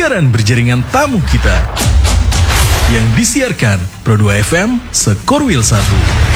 siaran berjaringan tamu kita yang disiarkan Pro2 FM Sekorwil 1.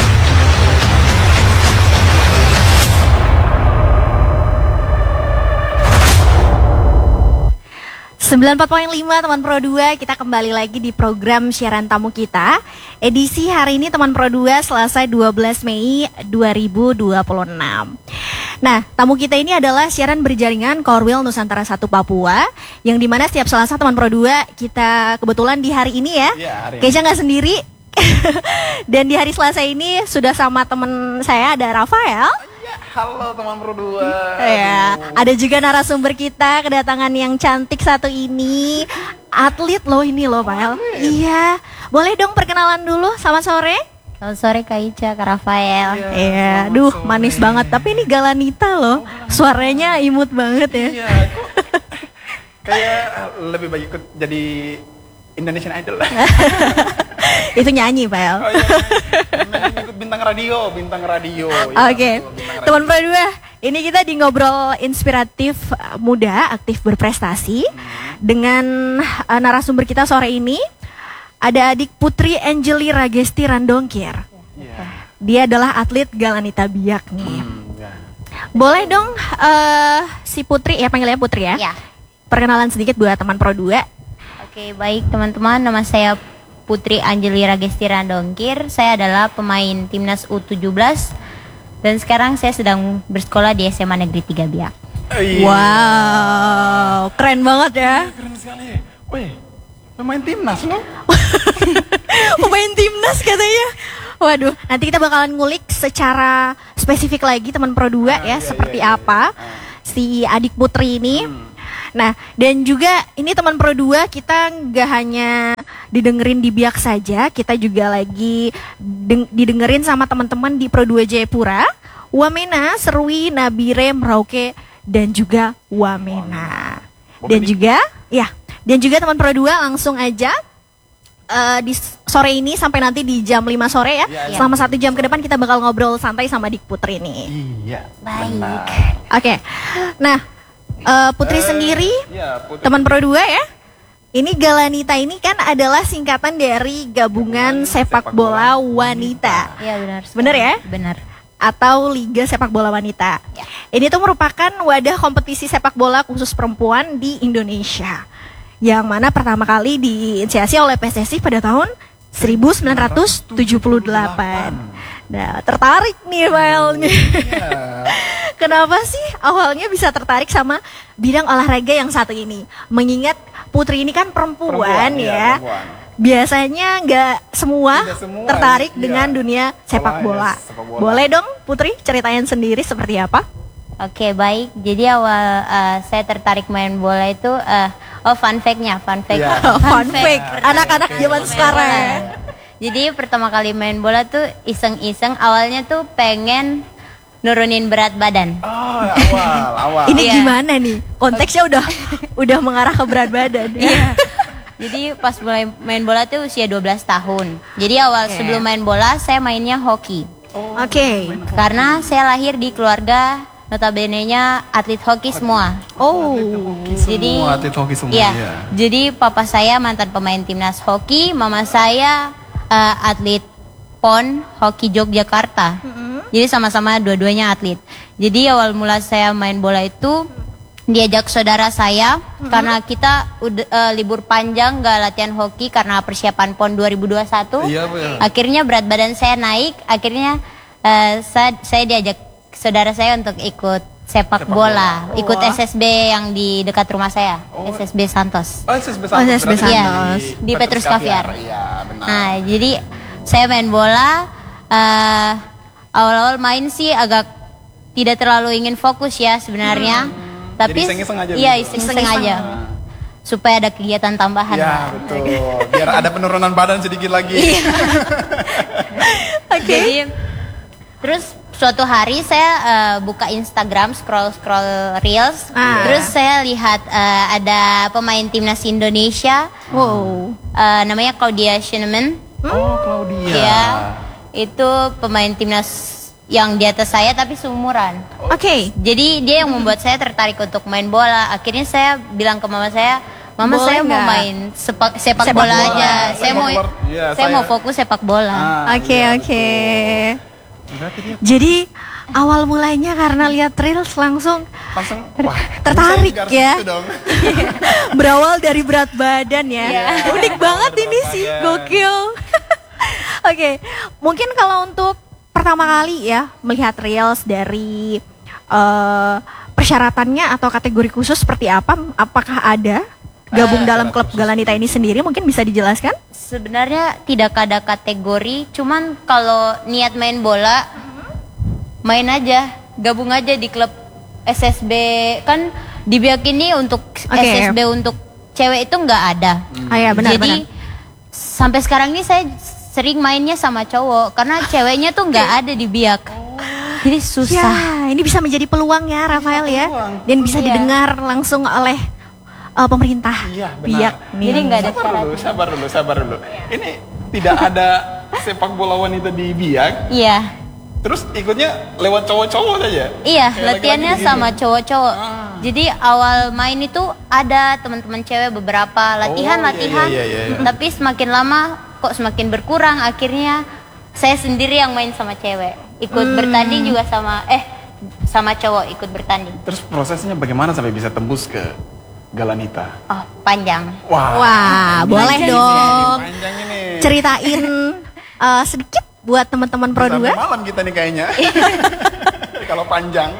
94.5 teman Pro2, kita kembali lagi di program siaran tamu kita. Edisi hari ini teman Pro2 Selasa 12 Mei 2026. Nah, tamu kita ini adalah siaran berjaringan Korwil Nusantara 1 Papua, yang dimana setiap Selasa teman Pro2 kita kebetulan di hari ini ya, Keisha nggak sendiri. Dan di hari Selasa ini sudah sama teman saya, ada Rafael. Halo teman Pro2. Ya, ada juga narasumber kita kedatangan yang cantik satu ini. Atlet loh ini loh, Pak. Iya. Boleh dong perkenalan dulu, selamat sore. Selamat sore Kak Ica, Kak Rafael. Iya, duh manis banget. Tapi ini Galanita loh. Suaranya imut banget ya. Iya, kayak lebih baik ikut jadi Indonesian Idol lah. Itu nyanyi, Pak. Oh, iya. Ikut bintang radio. Oke. Teman Pro2, ini kita di ngobrol inspiratif muda, aktif berprestasi dengan narasumber kita sore ini. Ada adik Putri Angeli Ragesti Randongkir. Dia adalah atlet Galanita Biak nih. Boleh dong si Putri, ya panggilnya Putri ya? Ya. Perkenalan sedikit buat teman Pro2. Oke, baik teman-teman, nama saya Putri Angeli Ragesti Randongkir. Saya adalah pemain timnas U17 dan sekarang saya sedang bersekolah di SMA Negeri 3 Biak. Wow, keren banget ya. Keren sekali. Wih, pemain timnas loh. Pemain timnas katanya. Waduh, nanti kita bakalan ngulik secara spesifik lagi teman Pro2 ya, seperti apa si adik Putri ini. Nah, dan juga ini teman Pro2 kita nggak hanya didengerin di Biak saja, kita juga lagi didengerin sama teman-teman di Pro2 Jayapura, Wamena, Serui, Nabire, Merauke, dan juga Wamena. Dan juga teman Pro2 langsung aja di sore ini sampai nanti di jam 5 sore ya. Selama 1 jam ke depan kita bakal ngobrol santai sama Dik Putri nih. Iya. Baik. Oke. Nah, Putri sendiri, Putri. teman Pro2 ya. Ini Galanita ini kan adalah singkatan dari Gabungan Sepak Bola Wanita. Iya benar. Benar ya? Benar. Atau Liga Sepak Bola Wanita. Ya. Ini tuh merupakan wadah kompetisi sepak bola khusus perempuan di Indonesia, yang mana pertama kali diinisiasi oleh PSSI pada tahun 1978. Nah, tertarik nih Failnya. Kenapa sih awalnya bisa tertarik sama bidang olahraga yang satu ini? Mengingat Putri ini kan perempuan ya. Perempuan. Biasanya nggak semua tertarik dengan dunia sepak bola. Boleh dong Putri ceritain sendiri seperti apa? Oke, baik. Jadi awal saya tertarik main bola itu fun fact. Fun fact. Anak-anak zaman sekarang. Jadi pertama kali main bola tuh iseng-iseng, awalnya tuh pengen nurunin berat badan. Oh, awal. Ini gimana nih? Konteksnya udah mengarah ke berat badan. Iya. Jadi pas mulai main bola tuh usia 12 tahun. Jadi awal sebelum main bola saya mainnya hoki. Oke. Karena saya lahir di keluarga notabene-nya atlet hoki semua. Jadi atlet hoki semua. Iya. Jadi papa saya mantan pemain timnas hoki, mama saya atlet PON Hoki Yogyakarta. Jadi sama-sama dua-duanya atlet. Jadi awal mula saya main bola itu diajak saudara saya karena kita libur panjang gak latihan hoki karena persiapan PON 2021. Akhirnya berat badan saya naik. Akhirnya saya diajak saudara saya untuk ikut sepak bola. Ikut SSB yang di dekat rumah saya, SSB Santos. SSB Santos. Iya, di Petrus Caviar. Iya, benar. Nah, jadi saya main bola. Awal-awal main sih agak tidak terlalu ingin fokus ya sebenarnya. Tapi jadi iseng-iseng aja. Iya, iseng-iseng aja. Supaya ada kegiatan tambahan. Iya, betul. Biar ada penurunan badan sedikit lagi. Jadi terus suatu hari saya buka Instagram, scroll reels, terus saya lihat ada pemain timnas Indonesia, namanya Claudia Schönemann. Claudia. Iya, itu pemain timnas yang di atas saya tapi seumuran. Oke. Jadi dia yang membuat saya tertarik untuk main bola. Akhirnya saya bilang ke mama saya, Mama Boleh saya mau nggak? main sepak Sepak bola bola. aja. Saya mau Iya, saya mau fokus sepak bola. Oke, iya, oke. Berarti dia Jadi awal mulainya karena lihat reels langsung langsung wah, tertarik saya ya. harus itu dong. berawal dari berat badan ya. Iya. Unik banget ini Berat sih, badan. gokil. Oke, mungkin kalau untuk pertama kali ya melihat reels dari persyaratannya atau kategori khusus seperti apa? Apakah ada gabung dalam klub Galanita ini sendiri? Mungkin bisa dijelaskan? Sebenarnya tidak ada kategori, cuman kalau niat main bola, main aja, gabung aja di klub SSB. Kan di Biak ini untuk Oke. SSB untuk cewek itu nggak ada. Ah ya, benar Jadi benar. sampai sekarang ini saya sering mainnya sama cowok karena ceweknya tuh nggak ada di Biak. Jadi susah. Ya, ini bisa menjadi peluang ya Rafael ya. Dan bisa Iya. didengar langsung oleh pemerintah Iya, benar. Biak. Jadi nggak ada Sabar dulu. Ini tidak ada sepak bola wanita di Biak. Iya. Terus ikutnya lewat cowok-cowok saja. Iya, Kayak latihannya laki-laki sama begini. cowok-cowok. Jadi awal main itu ada teman-teman cewek beberapa latihan. iya. Tapi semakin lama kok semakin berkurang. Akhirnya saya sendiri yang main sama cewek. Ikut bertanding juga sama cowok ikut bertanding. Terus prosesnya bagaimana sampai bisa tembus ke Galanita? Oh, panjang. Wah, boleh dong. Panjang ini. Ceritain sedikit buat teman-teman Pro Sampai 2. malam kita nih kayaknya. Kalau panjang.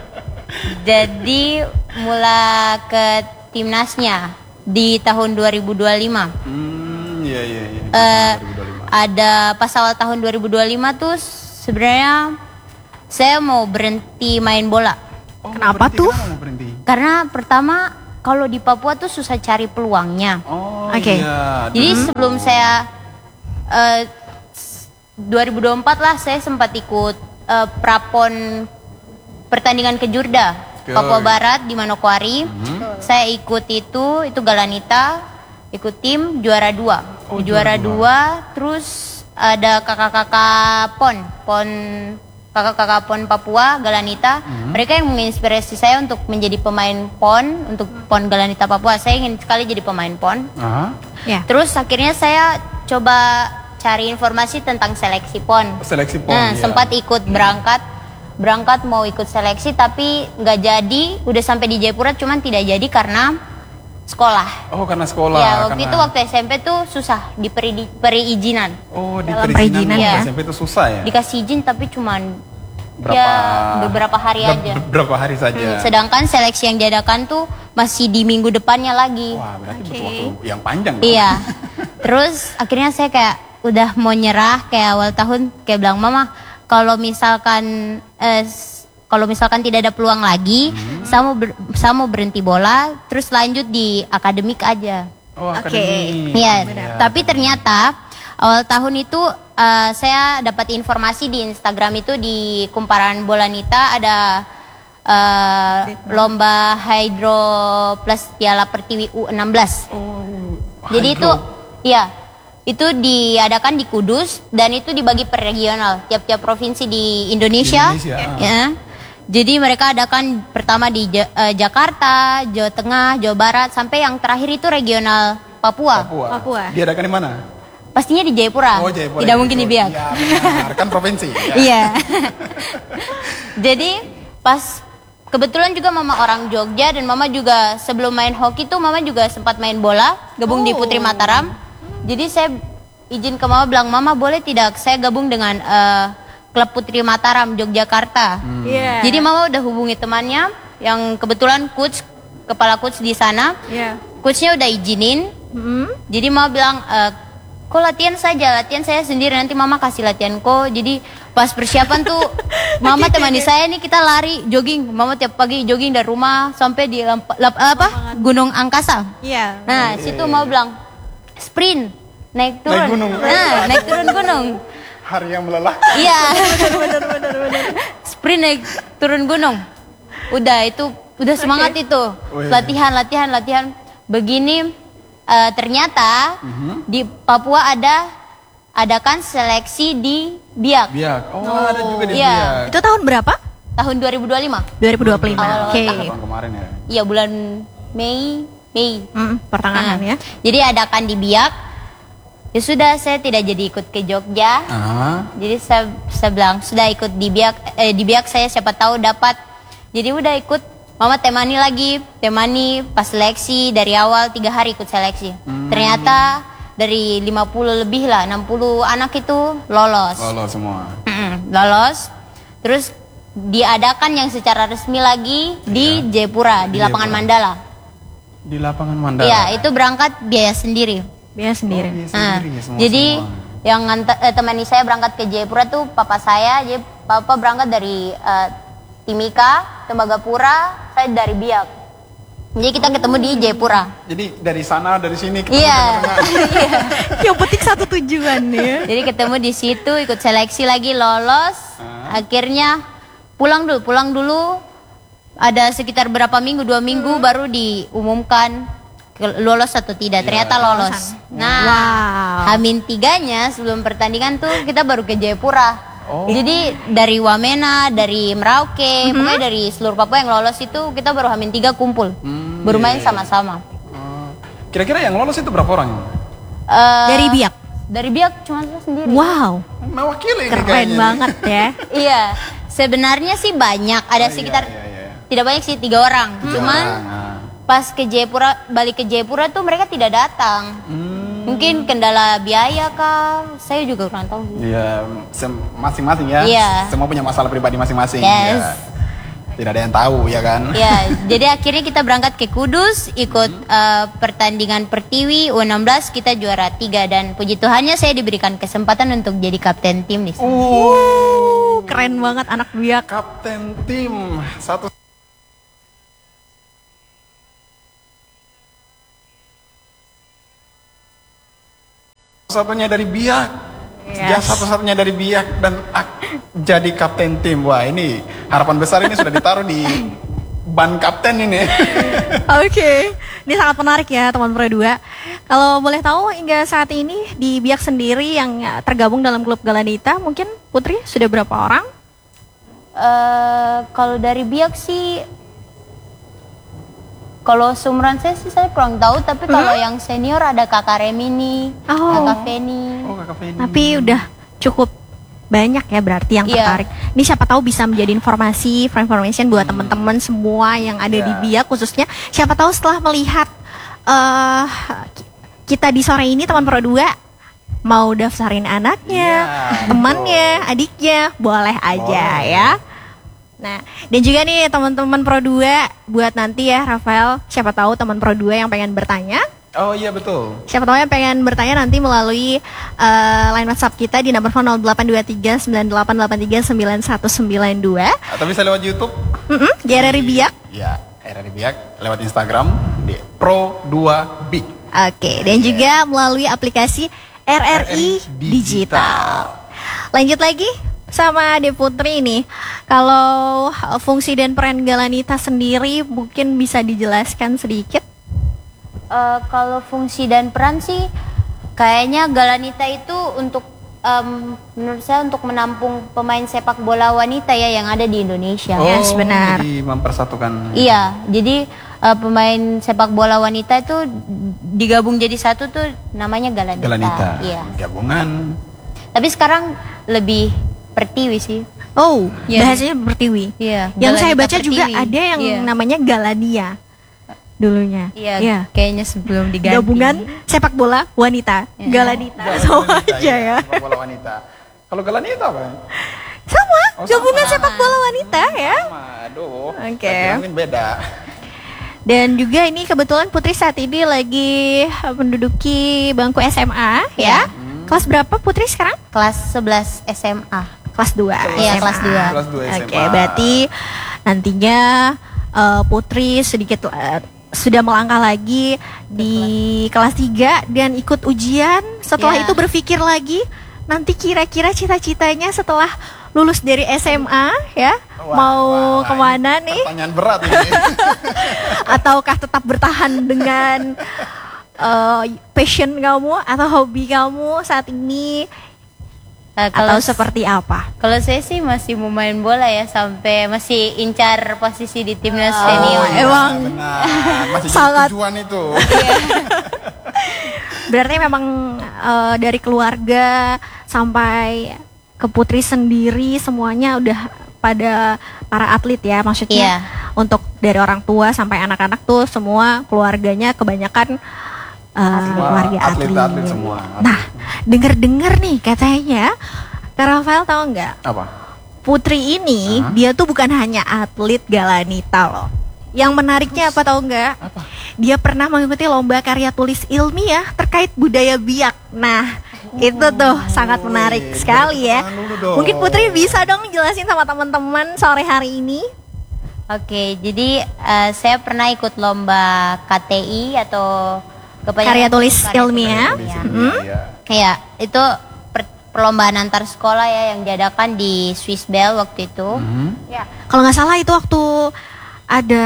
Jadi mulai ke timnasnya di tahun 2025. Iya. Eh, 2025. ada pas awal tahun 2025 tuh sebenarnya saya mau berhenti main bola. Oh, Kenapa berhenti, tuh? Kenapa mau berhenti? Karena pertama kalau di Papua tuh susah cari peluangnya. Oh Oke. iya. Jadi sebelum saya 2024 lah saya sempat ikut prapon pertandingan ke Jurda, Oke. Papua Barat di Manokwari. Saya ikut itu Galanita, ikut tim juara 2. Oh, juara juara 2, terus ada kakak-kakak kakak-kakak PON Papua Galanita. Mereka yang menginspirasi saya untuk menjadi pemain PON untuk PON Galanita Papua. Saya ingin sekali jadi pemain PON. Aha. Ya. Terus akhirnya saya coba cari informasi tentang seleksi PON. Seleksi PON. Nah, iya. sempat ikut berangkat mau ikut seleksi tapi nggak jadi. Udah sampai di Jayapura cuman tidak jadi karena sekolah. Oh karena sekolah. Ya, waktu karena... itu waktu SMP tuh susah perizinan. Oh di Dalam perizinan perizinan, ya. SMP itu susah ya. Dikasih izin tapi cuman Berapa? ya beberapa hari aja. Beberapa hari saja. Sedangkan seleksi yang diadakan tuh masih di minggu depannya lagi. Wah berarti Oke. butuh waktu yang panjang. dong. Iya. Terus akhirnya saya kayak udah mau nyerah kayak awal tahun kayak bilang mama kalau misalkan tidak ada peluang lagi, saya mau berhenti bola terus lanjut di akademik aja. Oh Oke. akademi. Iya. Iya. Tapi ternyata awal tahun itu saya dapat informasi di Instagram itu di Kumparan Bolanita ada lomba Hydro plus Piala Pertiwi U16. Jadi itu iya, itu diadakan di Kudus dan itu dibagi per regional, tiap-tiap provinsi di Indonesia. Di Indonesia, Ya. Jadi mereka adakan pertama di Jakarta, Jawa Tengah, Jawa Barat sampai yang terakhir itu regional Papua. Papua. Diadakan di mana? Pastinya di Jayapura. Oh Jayapura. Tidak mungkin di Biak. Iya benar, kan provinsi. Ya. Iya. Jadi pas kebetulan juga mama orang Jogja dan mama juga sebelum main hoki tuh mama juga sempat main bola, gabung di Putri Mataram. Jadi saya izin ke mama bilang, "Mama boleh tidak saya gabung dengan klub Putri Mataram Yogyakarta." Iya. Jadi mama udah hubungi temannya yang kebetulan kepala coach di sana. Iya. Coachnya udah izinin. Jadi mama bilang, kok latihan saya sendiri, nanti mama kasih latihan kok. Jadi pas persiapan tuh mama temani saya nih, kita lari jogging. Mama tiap pagi jogging dari rumah sampai di Gunung Angkasa. Iya. Nah situ mau bilang sprint naik turun. Naik gunung. Nah naik turun gunung. Hari yang melelahkan. Iya. Sprint naik turun gunung. Udah itu udah semangat itu. Wih. Latihan. Begini ternyata di Papua adakan seleksi di Biak Biak. Oh, ada juga di Iya. Biak. Itu tahun berapa? tahun 2025. 2025. Awal Oke. tahun. Tahun kemarin ya. Iya bulan Mei Mei. Pertengahan ya. Jadi adakan di Biak. Ya sudah, saya tidak jadi ikut ke Jogja. Jadi saya bilang sudah ikut di Biak saya siapa tahu dapat. Jadi udah ikut. Mama temani lagi, pas seleksi dari awal 3 hari ikut seleksi. Ternyata dari 50 lebih lah, 60 anak itu lolos. Lolos semua. Lolos. Terus diadakan yang secara resmi lagi di Jayapura, di lapangan Mandala. Di lapangan Mandala. Iya, itu berangkat biaya sendiri. Biaya sendiri. Jadi yang temani saya berangkat ke Jayapura tuh papa saya. Jadi papa berangkat dari Timika, Tembagapura, saya dari Biak. Jadi kita ketemu di Jayapura. Jadi dari sana, dari sini ketemu. Iya. Yang penting satu tujuan ya. Jadi ketemu di situ, ikut seleksi lagi, lolos. Akhirnya pulang dulu. Ada sekitar berapa minggu, 2 minggu baru diumumkan lolos atau tidak. Ternyata lolos. Nah, Hamin 3-nya sebelum pertandingan tuh kita baru ke Jayapura. Jadi dari Wamena, dari Merauke, pokoknya dari seluruh Papua yang lolos itu kita baru Hamin 3 kumpul. Baru main sama-sama. Kira-kira yang lolos itu berapa orang? Dari Biak. Dari Biak cuma saya sendiri. Wow. Mewakili ini Keren kayaknya. banget ya. Iya, sebenarnya sih banyak. Ada sekitar tidak banyak sih 3 orang. Cuman pas ke Jayapura, balik ke Jayapura tuh mereka tidak datang. Mungkin kendala biaya kah? Saya juga kurang tahu sih. Iya, masing-masing ya. Iya. Semua punya masalah pribadi masing-masing. Yes. Ya. Tidak ada yang tahu ya kan? Ya, jadi akhirnya kita berangkat ke Kudus, ikut pertandingan Pertiwi U16, kita juara 3 dan puji Tuhannya saya diberikan kesempatan untuk jadi kapten tim di sini. Keren banget anak Biak. Kapten tim satu-satunya dari Biak. Ya, satu-satunya dari Biak dan jadi kapten tim. Wah, ini harapan besar ini sudah ditaruh di ban kapten ini. Oke, ini sangat menarik ya teman Pro 2. Kalau boleh tahu hingga saat ini di Biak sendiri yang tergabung dalam klub Galanita, mungkin Putri sudah berapa orang? Kalau dari Biak sih, kalau seumuran saya sih saya kurang tahu, tapi kalau yang senior ada Kakak Remini, Kakak Feni. Kakak Feni. Tapi udah cukup banyak ya berarti yang tertarik. Ini siapa tahu bisa menjadi information buat teman-teman semua yang ada di Biak khususnya. Siapa tahu setelah melihat kita di sore ini teman Pro 2 mau daftarin anaknya, temannya, adiknya, boleh aja ya. Nah, dan juga nih teman-teman Pro 2 buat nanti ya Rafael, siapa tahu teman Pro 2 yang pengen bertanya. Oh iya betul. Siapa tahu yang pengen bertanya nanti melalui line WhatsApp kita di nomor 082398839192. Atau bisa lewat YouTube. Di RRI Biak. Ya, RRI Biak, lewat Instagram di Pro 2 Big. Oke, dan juga melalui aplikasi RRI Digital. Lanjut lagi sama Ade Putri nih. Kalau fungsi dan peran Galanita sendiri mungkin bisa dijelaskan sedikit? Kalau fungsi dan peran sih kayaknya Galanita itu untuk menurut saya untuk menampung pemain sepak bola wanita ya yang ada di Indonesia. Yes, benar. Jadi mempersatukan. Iya, jadi pemain sepak bola wanita itu digabung jadi satu tuh namanya Galanita. Galanita. Iya. Gabungan. Tapi sekarang lebih Pertiwi sih. Oh, Iya. bahasanya Pertiwi. Iya. Yang saya Galanita baca juga Pertiwi. ada yang Iya. namanya Galania dulunya. Iya, kayaknya sebelum diganti. Gabungan sepak bola wanita, Iya. Galanita. Sama aja ya. Sepak bola wanita. Kalau Galanita apa? Sama, Oh, gabungan sama. sepak bola wanita ya. Aduh. Oke. Mungkin beda. Dan juga ini kebetulan Putri saat ini lagi menduduki bangku SMA ya. Kelas berapa Putri sekarang? Kelas 11 SMA. Kelas 2. Iya, kelas 2. Kelas 2 SMA. Oke, berarti nantinya Putri sedikit sudah melangkah lagi di kelas 3 dan ikut ujian. Setelah Iya. itu berpikir lagi nanti kira-kira cita-citanya setelah lulus dari SMA ya mau kemana ini nih? Pertanyaan berat ini. Ataukah tetap bertahan dengan passion kamu atau hobi kamu saat ini? Atau seperti apa? Kalau saya sih masih mau main bola ya, sampai masih incar posisi di timnas Oh, senior. emang Benar, masih sangat- jadi tujuan itu. Berarti memang dari keluarga sampai ke Putri sendiri semuanya udah pada para atlet ya, maksudnya Iya. untuk dari orang tua sampai anak-anak tuh semua keluarganya kebanyakan keluarga atlet. Atlet semua. Nah, denger-denger nih katanya Kak Rafael tahu nggak? Apa? Putri ini dia tuh bukan hanya atlet Galanita loh. Yang menariknya apa tahu nggak? Dia pernah mengikuti lomba karya tulis ilmiah terkait budaya Biak. Nah, itu tuh sangat menarik sekali ya. Tangan dulu dong. Mungkin Putri bisa dong jelasin sama teman-teman sore hari ini. Oke, jadi saya pernah ikut lomba KTI atau kebanyakan Karya tulis karya ilmiah. tulis ilmiah. Iya. Iya, itu perlombaan antar sekolah ya yang diadakan di Swiss Bell waktu itu. Ya, kalau nggak salah itu waktu ada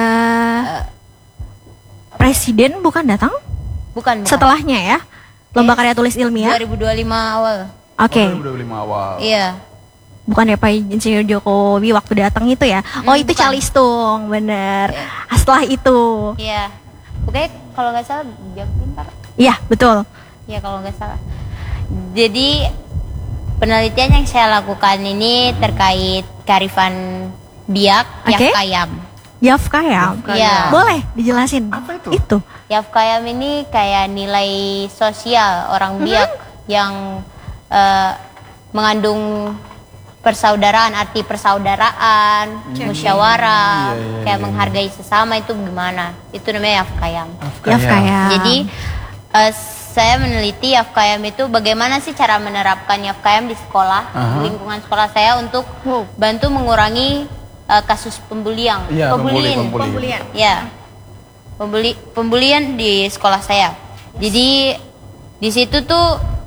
presiden bukan datang? Bukan. Setelahnya ya. Lomba karya tulis ilmiah. 2025 awal. Oke. 2025 awal. Iya. Bukan ya Pak Insinyur Jokowi waktu datang itu ya. Oh, itu bukan. Calistung, bener. Setelah itu. Iya. Oke, kalau nggak salah Biak Pintar. Iya, betul. Ya kalau nggak salah. Jadi penelitian yang saya lakukan ini terkait kearifan Biak, Oke. Yafkayam. Yafkayam. Iya. Boleh dijelasin? Apa itu? Itu. Yafkayam ini kayak nilai sosial orang Biak yang mengandung persaudaraan, arti persaudaraan, musyawarah, kayak menghargai sesama itu gimana? Itu namanya Yafkayam. Yafkayam. Jadi saya meneliti Yafkayam itu bagaimana sih cara menerapkan Yafkayam di sekolah, di lingkungan sekolah saya untuk bantu mengurangi kasus pembulian. Iya, Pembullying. pembulian. Ya. Pembulian di sekolah saya. Jadi di situ tuh